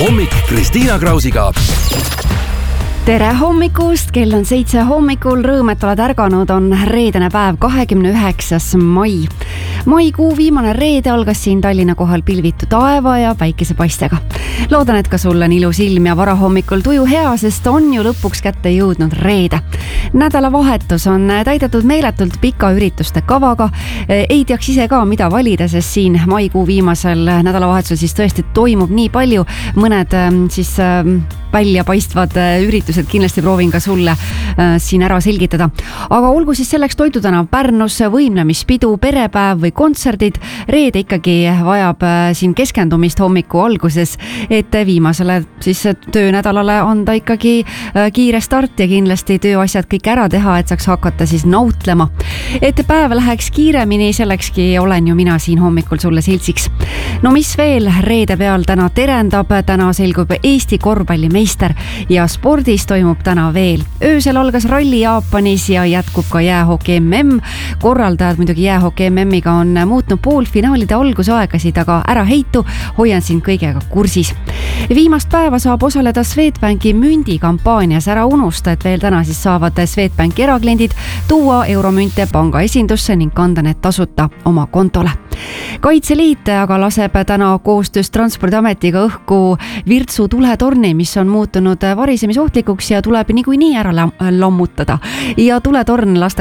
hommik Kristiina Krausiga. Tere hommikust, kell on 7 hommikul, rõõm, et oled ärganud, on reedene päev, 29. mai. Maikuu viimane reede algas siin Tallinna kohal pilvitu taeva ja päikesepaistega. Loodan, et ka sul on ilus ilm ja varahommikul tuju hea, sest on ju lõpuks kätte jõudnud reede. Nädalavahetus on täidetud meeletult pika ürituste kavaga. Ei teaks ise ka, mida valida, sest siin maikuu viimasel nädalavahetusel siis tõesti toimub nii palju. Mõned siis välja paistvad üritused kindlasti proovin ka sulle siin ära selgitada. Aga olgu siis selleks Toidutänav Pärnus, võimlemispidu, perepäev või kontserdid. Reede ikkagi vajab siin keskendumist hommiku alguses, et viimasele siis töönädalale on ta ikkagi kiire start ja kindlasti tööasjad kõik ära teha, et saaks hakata siis nautlema. Et päev läheks kiiremini, sellekski olen ju mina siin hommikul sulle seltsiks. No mis veel reede peal täna terendab, täna selgub Eesti korvpallimeister ja spordis toimub täna veel. Öösel algas ralli Jaapanis ja jätkub ka jäähoki MM. Korraldajad muidugi jäähoki MM-iga on muutnud poolfinaalide algusaegasid, aga ära heitu, hoian sind kõigega kursis. Viimast päeva saab osaleda Swedbanki mündikampaanias, ära unusta, et veel täna siis saavad Swedbanki erakliendid tuua euromünte panga esindusse ning kanda need tasuta oma kontole. Kaitseliit aga laseb täna koostöös Transpordiametiga õhku Virtsu tuletorni, mis on muutunud varisemisohtlikuks ja tuleb niikuinii ära lammutada. Ja tuletorn lastakse